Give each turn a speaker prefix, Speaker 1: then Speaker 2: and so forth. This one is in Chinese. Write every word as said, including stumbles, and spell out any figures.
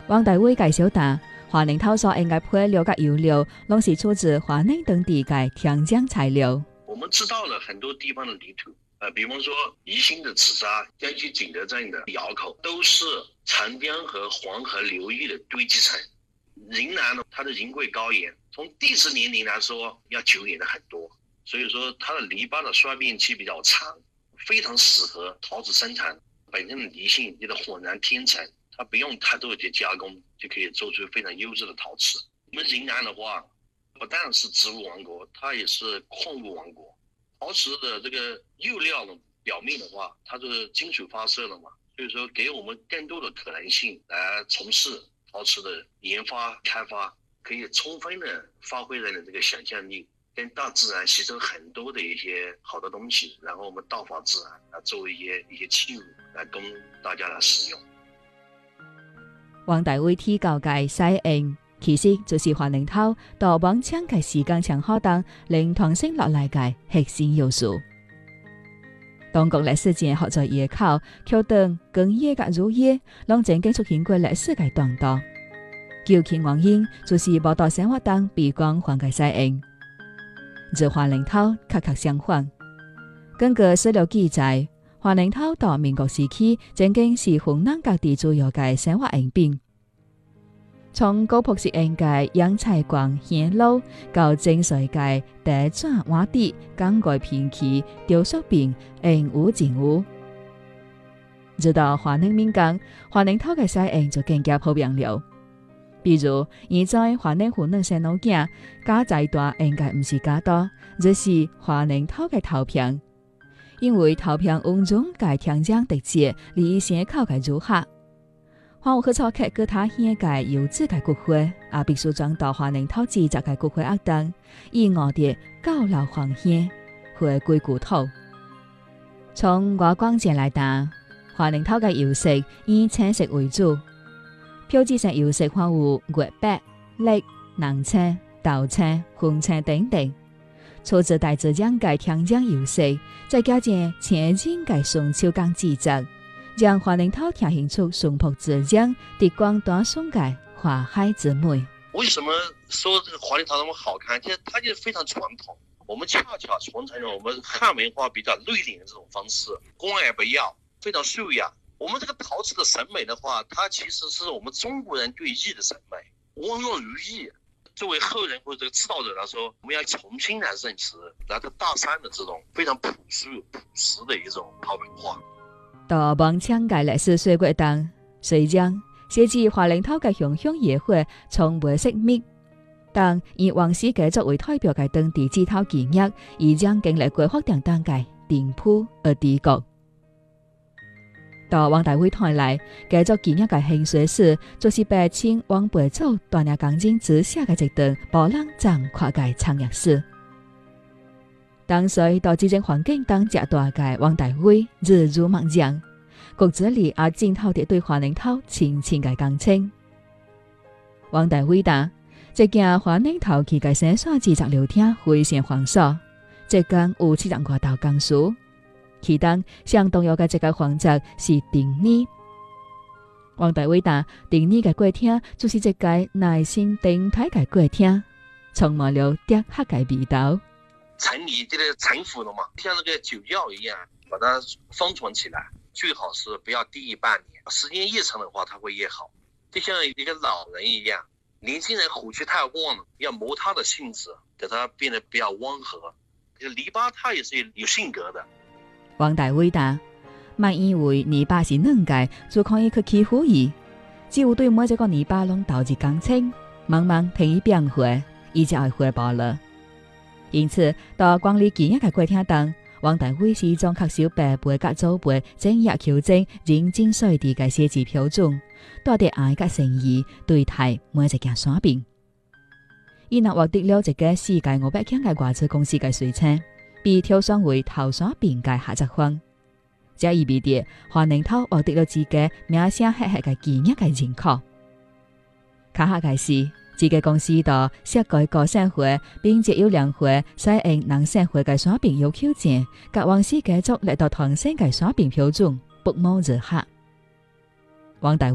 Speaker 1: 王大伟介绍答，花莲头所应该配料嘅油料，拢是出自花莲等地嘅天然材料。
Speaker 2: 我们知道了很多地方的泥土，呃，比方说宜兴的紫砂、江西景德镇的窑口，都是长江和黄河流域的堆积层。云南呢，它的云贵高原，从地质年龄来说要久远的很多，所以说它的篱笆的衰变期比较长，非常适合陶瓷生产。本身的泥性也的浑然天成，它不用太多的加工就可以做出非常优质的陶瓷。我们云南的话，不但是植物王国，它也是矿物王国。陶瓷的这个釉料的表面的话，它是金属发射的嘛，所以说给我们更多的可能性来从事陶瓷的研发开发，可以充分的发挥人的这个想象力，跟大自然吸收很多的一些好的东西，然后我们道法自然来作为一些一些器物来供大家来使用。
Speaker 1: 王大伟提教嘅西應，其實就是花蓮頭到往搶嘅時間長可當令傳承落嚟嘅核心要素。當局歷史前學在野考，橋等更野嘅乳野，攏正經出現過歷史嘅斷檔。究其原因，就是報道生活當被光還嘅西應。而花蓮頭恰恰相反。根據史料記載，花蓮頭到民國時期，正經是雲南各地主要嘅生活用品。從高樸式應嘅洋菜館顯露，到正水嘅地磚瓦地、鋼蓋片器、雕塑品、應有盡有。直到花蓮民間，花蓮頭嘅西應就更加普遍了。比如，現在花蓮湖南省路徑加載大應該唔是加多，而是花蓮頭嘅頭片，因為頭片運種嘅天然特質，離先靠嘅如客。花有去草客給他顯嘅優質嘅骨灰，也必須裝到花蓮頭製作嘅骨灰盒當，以我哋高樓黃顯回歸故土。從外觀上來睇，花蓮頭嘅釉色以青色為主。標誌性釉色花有月白、綠、藍青、豆青、紅青等等，出自大自然嘅天然釉色，再加上前進嘅順手工製作，讓花蓮頭呈現出淳樸自然、滴光多松嘅花海之美。
Speaker 2: 為什麼說這個花蓮頭那麼好看？其實它就是非常傳統，我們恰恰傳承了我們漢文化比較內斂的這種方式，光也不要，非常素雅。我們這個陶瓷的審美的話，它其實是我們中國人對意的審美，溫潤如意。作為後人或者這個指導者來說，我們要重新來認識來自大山的這種非常樸素樸實的一種陶文化。
Speaker 1: 到望搶嘅歷史歲月當，雖然寫至花蓮頭嘅鄉鄉野火從未熄滅，但以王氏家作為代表嘅當地製陶技藝，已將經歷過發展當嘅顛覆而低谷。到王大偉睇來，繼續技藝嘅興衰史，就是被稱王輩祖鍛鍊鋼筋之下嘅一段波浪壯闊嘅產業史。當時到這種環境當長大嘅王大偉日如猛將，骨子裡也浸透着對花蓮頭深深嘅感情。王大偉答：這件花蓮頭器嘅生產製作流程非常繁瑣，這間有七十多道工序。其中相重要嘅一個環節是定泥。王大偉答：定泥嘅過程就是一個耐心等待嘅過程，充滿了雕刻嘅味道。
Speaker 2: 陳泥這個陳腐的嘛，像那個酒窖一樣，把它封存起來，最好是不要低於半年。時間越長的話，它會越好。就像一個老人一樣，年輕人火氣太旺了，要磨它的性質，給它變得比較溫和。就籬笆它也是有性格的。
Speaker 1: 王大偉答：萬以為泥巴是軟嘅，就可以去欺負伊。只有對每一個泥巴攏投入感情，慢慢聽伊變化，伊就會回報了。因此，到管理技藝嘅過程當，王大偉始終恪守爸輩甲祖輩精益求精、認真細緻嘅寫字標準，帶着愛甲誠意對待每一件產品。伊若獲得了一個世界五百強嘅外資公司嘅水稱，被挑選為頭選品嘅合作方，這意味着花蓮頭獲得了自己名聲赫赫嘅技藝嘅認可。卡下嘅是，自己公司到設計個性化並且有良化適應能生活嘅產品要求證，甲王氏繼續嚟到傳承嘅產品標準，不謀而合。王大